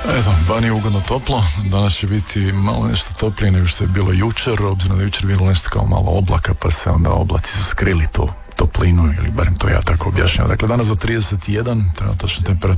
Eto, vani je ugodno toplo, danas će biti malo nešto toplije nego što je bilo jučer, obzirom da je jučer bilo nešto kao malo oblaka, pa se onda oblaci su skrili tu toplinu, ili barem to ja tako objašnjam. Dakle, danas do 31, trenutno temperatura